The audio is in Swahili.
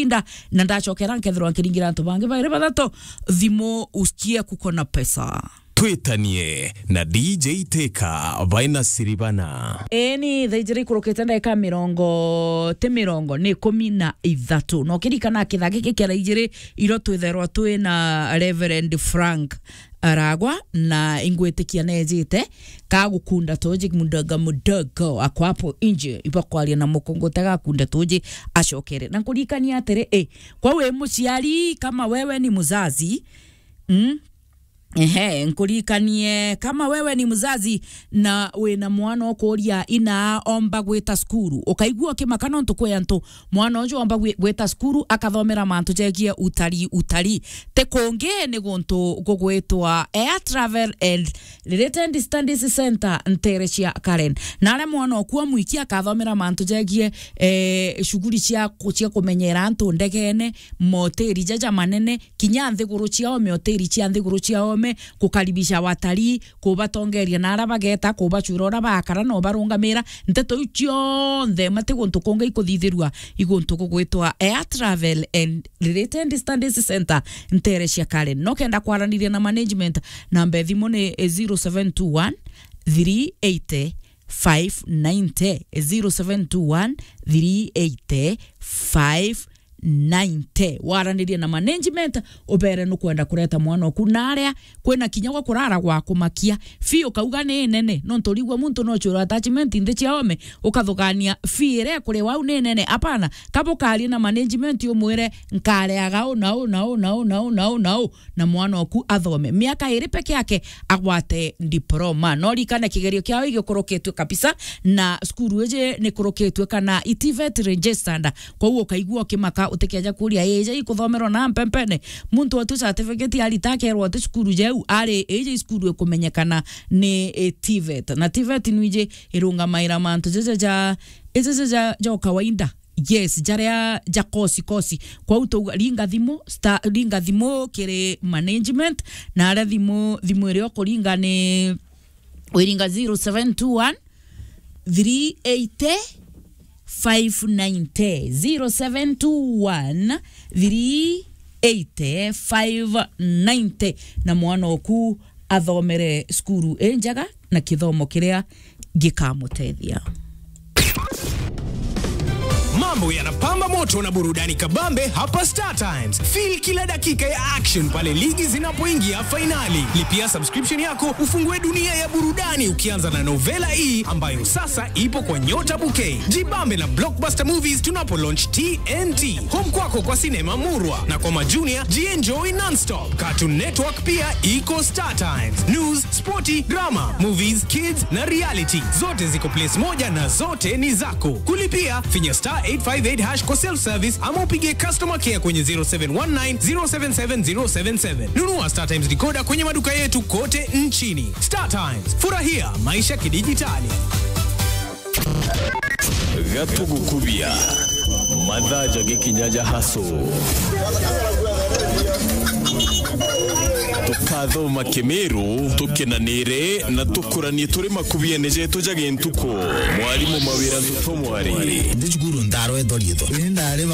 kushinda na ndachokera nkethirwa nkiringira antu bangi baire batatu thimo usikie kukona pesa. Twitanie na DJ Teka baina siribana. Eni thejiri kurokete ndeka mirongo ni 13 no kirikana kithage kikera ijiri iro twitherwa twi na Reverend Frank Aragwa na ingwetikia nejite kagukunda toji mudogo akwapo inje ibakwalia na mukongo tagakunda toji ashokere na kurikania atere kwa we muciari kama wewe ni muzazi nkurikanie kama wewe ni mzazi na wena mwana okoria ina omba gweta skuru ukaigua kimakano ntukwe antu mwana onjo omba gweta skuru akathomera mantu jegie utari te konge ni gonto gogwetwa Air Travel and Related Distance Center Nterecia Karen nare mwana okua mwiki akathomera mantu jegie shughuli cia kumenyera antu ndegene moteri jaja manene kinya nthiguru ciao moteri cia nthiguru ciao kukaribisha watalii kubatongeria na arabageta kubachurora bakara no barungamira nteto icio nthe matigonto konga ikuthithirwa igonto kugwetwa Air Travel and Related Distance Center Nterecia Karen no kenda kwaraniria na management namba thimo ni 0721 380 590 0721 380 590 waraniria na management obere no kwenda kureta mwana oku naria kwena kinyagwa kurara gwa kumakia fio kauga ne nene no ntorigwa muntu no chura attachment inde chiaome ukathugania fiire kure wau ne nene apana kabukali na management umwire nkare agao nao na mwana oku athome miaka iri peke yake agwate diploma no rikana kigerio kiao igikoroketwe kabisa na skuru eje ne koroketwe kana itivet registered kwa huo kaigua kimaka utekeja kuria eje ikuthomerwa na mpempene muntu watu certificate alitakerwa te skuru jau are eje skuru kumenyekana ni TVET na TVET nuje irunga maira mantu ja kawaida yes jaria kosi kwa uto linga thimo kere management na ara thimo rio kolinga ni wiringa 0721 380 590 0721 380 590 na mwana oku athomere skuru enjaga na kithomo kiria gikamutethia. Mambo yanapamba moto na burudani kabambe hapa Star Times. Feel kila dakika ya action pale ligi zinapoingia finali. Lipia subscription yako ufungue dunia ya burudani ukianza na Novela E ambayo sasa ipo kwa Nyota Bouquet. Jibambe na Blockbuster Movies tunapo launch TNT. Home kwako kwa sinema murwa na kwa majunia jienjoy non-stop. Cartoon Network pia iko Star Times. News, sporty, drama, movies, kids na reality. Zote ziko place moja na zote ni zako. Kulipia finya star 858 # kwa self service ama upige customer care kwenye 0719 077 077. Nunua Star Times decoder kwenye maduka yetu kote nchini. Star Times, furahia maisha kidijitali. Gatugukubia madhaja gikinyaja haso tukathoma Kimiru tukinanire na tukuranie turi makubie neje tujage ntuko mwalimu mawira ntuto mwari ndijuguru ndaro edolito ndare